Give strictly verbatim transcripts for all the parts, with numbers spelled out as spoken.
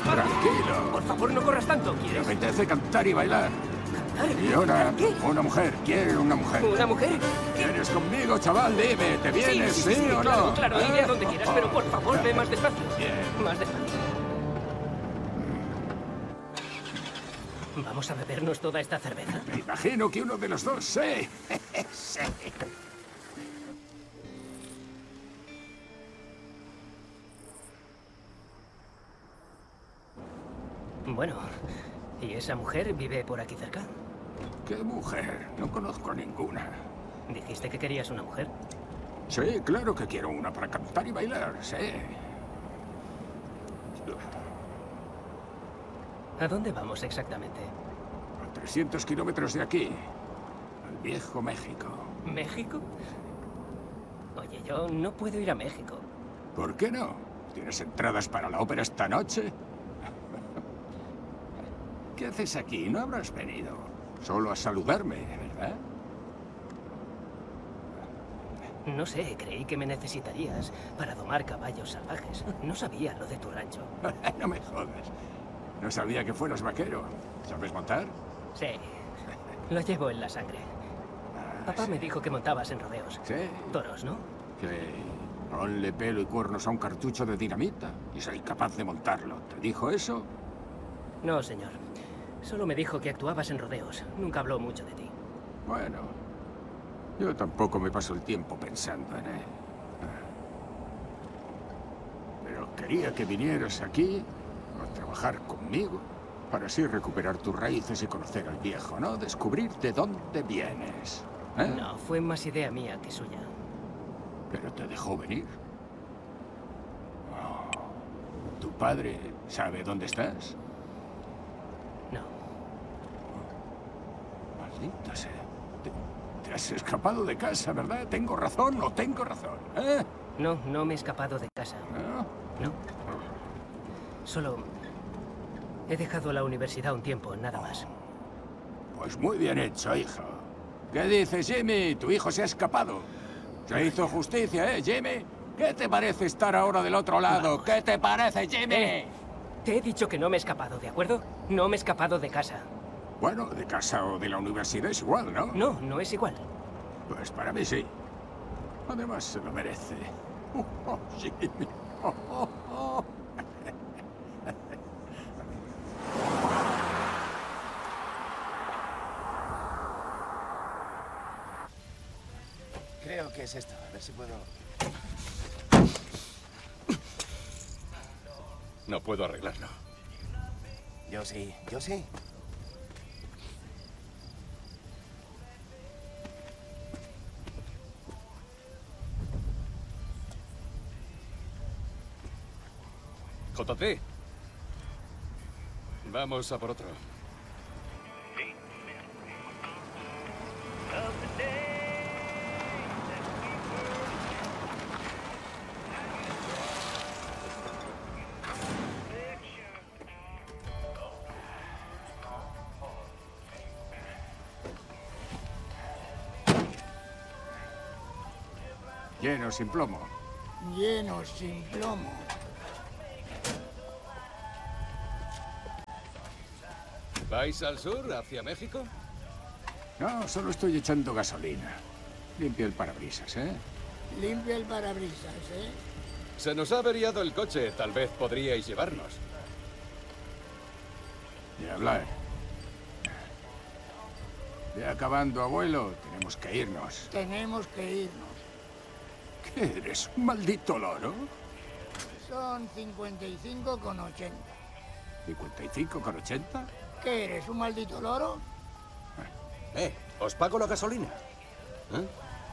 Tranquilo. Por favor, no corras tanto, Me ¿quieres? apetece cantar y bailar. ¿Cantar? Y una, ¿Qué? una mujer. Quiero una mujer. ¿Una mujer? ¿Qué? ¿Vienes conmigo, chaval? Dime, ¿te vienes, sí, sí, sí, sí, o claro, no? claro, iré a donde quieras, pero por favor, ve más despacio. Bien. Más despacio. ¿Vamos a bebernos toda esta cerveza? Me imagino que uno de los dos, sí. Sí. Bueno, ¿y esa mujer vive por aquí cerca? ¿Qué mujer? No conozco a ninguna. ¿Dijiste que querías una mujer? Sí, claro que quiero una para cantar y bailar, sí. ¿A dónde vamos exactamente? A trescientos kilómetros de aquí, al viejo México. ¿México? Oye, yo no puedo ir a México. ¿Por qué no? ¿Tienes entradas para la ópera esta noche? ¿Qué haces aquí? No habrás venido solo a saludarme, ¿verdad? No sé, creí que me necesitarías para domar caballos salvajes. No sabía lo de tu rancho. No me jodas. No sabía que fueras vaquero. ¿Sabes montar? Sí, lo llevo en la sangre. Papá me dijo que montabas en rodeos. Sí. Toros, ¿no? Que ponle pelo y cuernos a un cartucho de dinamita y soy capaz de montarlo. ¿Te dijo eso? No, señor. Solo me dijo que actuabas en rodeos. Nunca habló mucho de ti. Bueno, yo tampoco me paso el tiempo pensando en él. Pero quería que vinieras aquí a trabajar conmigo para así recuperar tus raíces y conocer al viejo, ¿no? Descubrir de dónde vienes. ¿Eh? No, fue más idea mía que suya. Pero te dejó venir. Oh. ¿Tu padre sabe dónde estás? No. Maldita sea. Te, te has escapado de casa, ¿verdad? ¿Tengo razón o tengo razón? ¿Eh? No, no me he escapado de casa. ¿No? No. Solo he dejado la universidad un tiempo, nada más. Pues muy bien hecho, hijo. ¿Qué dices, Jimmy? Tu hijo se ha escapado. Se hizo justicia, ¿eh, Jimmy? ¿Qué te parece estar ahora del otro lado? Vamos. ¿Qué te parece, Jimmy? Eh, te he dicho que no me he escapado, ¿de acuerdo? No me he escapado de casa. Bueno, de casa o de la universidad es igual, ¿no? No, no es igual. Pues para mí sí. Además se lo merece. Oh, oh, Jimmy. Oh, oh, oh. Creo que es esto. A ver si puedo... No puedo arreglarlo. Yo sí, yo sí. J T. Vamos a por otro. Lleno, sin plomo. Lleno, sin plomo. ¿Vais al sur, hacia México? No, solo estoy echando gasolina. Limpio el parabrisas, ¿eh? Limpia el parabrisas, ¿eh? Se nos ha averiado el coche. Tal vez podríais llevarnos. De hablar. Ve acabando, abuelo. Tenemos que irnos. Tenemos que irnos. ¿Qué eres? ¿Un maldito loro? Son cincuenta y cinco con ochenta. ¿cincuenta y cinco con ochenta? ¿Qué eres, un maldito loro? Eh, os pago la gasolina. ¿Eh?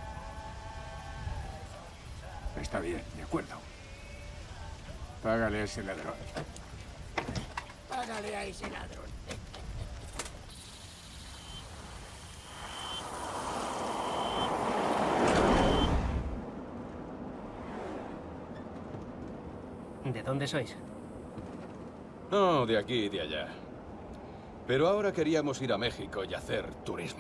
Está bien, de acuerdo. Págale a ese ladrón. Págale a ese ladrón. ¿De dónde sois? No, de aquí y de allá. Pero ahora queríamos ir a México y hacer turismo.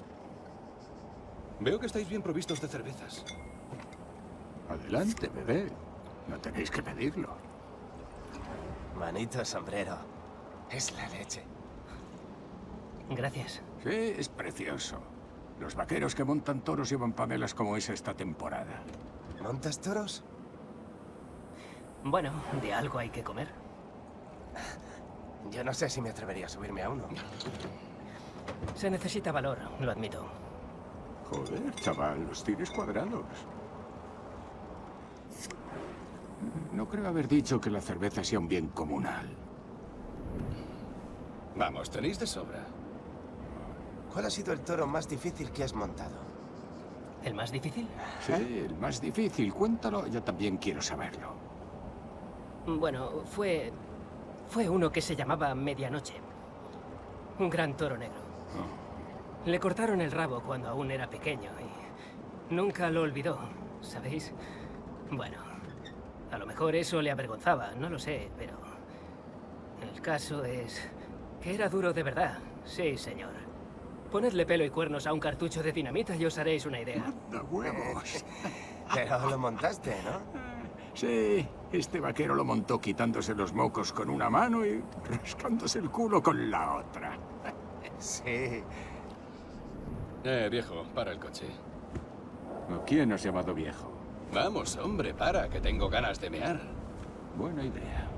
Veo que estáis bien provistos de cervezas. Adelante, bebé. No tenéis que pedirlo. Manito sombrero. Es la leche. Gracias. Sí, es precioso. Los vaqueros que montan toros llevan pamelas como es esta temporada. ¿Montas toros? Bueno, de algo hay que comer. Yo no sé si me atrevería a subirme a uno. Se necesita valor, lo admito. Joder, chaval, los tienes cuadrados. No creo haber dicho que la cerveza sea un bien comunal. Vamos, tenéis de sobra. ¿Cuál ha sido el toro más difícil que has montado? ¿El más difícil? Sí, el más difícil. Cuéntalo, yo también quiero saberlo. Bueno, fue... Fue uno que se llamaba Medianoche. Un gran toro negro. Le cortaron el rabo cuando aún era pequeño y nunca lo olvidó, ¿sabéis? Bueno, a lo mejor eso le avergonzaba, no lo sé, pero... El caso es que era duro de verdad, sí, señor. Ponedle pelo y cuernos a un cartucho de dinamita y os haréis una idea. ¡Anda huevos! Pero lo montaste, ¿no? Sí, este vaquero lo montó quitándose los mocos con una mano y rascándose el culo con la otra. Sí. Eh, viejo, para el coche. ¿Quién has llamado viejo? Vamos, hombre, para, que tengo ganas de mear. Buena idea.